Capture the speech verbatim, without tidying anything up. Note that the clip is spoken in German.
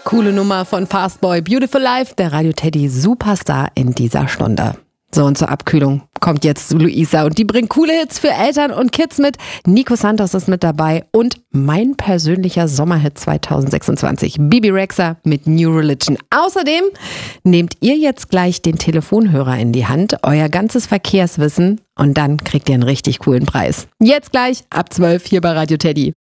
Coole Nummer von Fastboy, Beautiful Life, der Radio Teddy Superstar in dieser Stunde. So, und zur Abkühlung kommt jetzt Luisa und die bringt coole Hits für Eltern und Kids mit. Nico Santos ist mit dabei und mein persönlicher Sommerhit zwanzig sechsundzwanzig, Bibi Rexha mit New Religion. Außerdem nehmt ihr jetzt gleich den Telefonhörer in die Hand, euer ganzes Verkehrswissen und dann kriegt ihr einen richtig coolen Preis. Jetzt gleich ab zwölf hier bei Radio Teddy.